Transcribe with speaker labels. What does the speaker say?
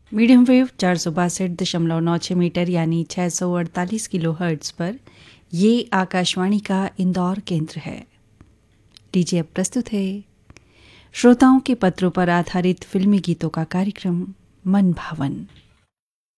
Speaker 1: Medium wave 462.96 metre यानी 648 kilo hertz पर ये आकाशवाणी का इंदौर केंद्र है। लीजिए अब प्रस्तुत है श्रोताओं के पत्रों पर आधारित फिल्मी गीतों का कार्यक्रम मन भावन।